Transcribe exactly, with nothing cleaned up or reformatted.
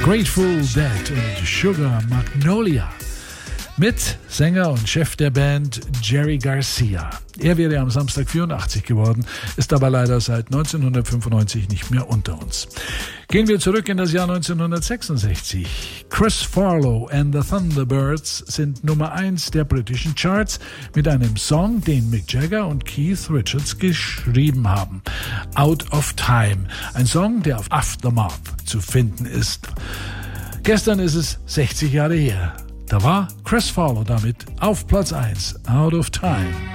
Grateful Dead und Sugar Magnolia mit Sänger und Chef der Band Jerry Garcia. Er wäre am Samstag vierundachtzig geworden, ist aber leider seit neunzehnhundertfünfundneunzig nicht mehr unter uns. Gehen wir zurück in das Jahr neunzehnhundertsechsundsechzig. Chris Farlowe and the Thunderbirds sind Nummer eins der britischen Charts mit einem Song, den Mick Jagger und Keith Richards geschrieben haben. Out of Time. Ein Song, der auf Aftermath zu finden ist. Gestern ist es sechzig Jahre her. Da war Chris Farlowe damit auf Platz eins, Out of Time.